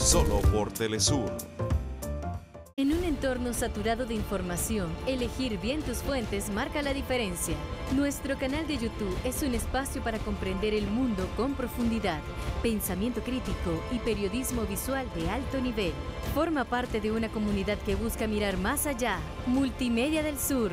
solo por Telesur. En un entorno saturado de información, elegir bien tus fuentes marca la diferencia. Nuestro canal de YouTube es un espacio para comprender el mundo con profundidad, pensamiento crítico y periodismo visual de alto nivel. Forma parte de una comunidad que busca mirar más allá. Multimedia del Sur.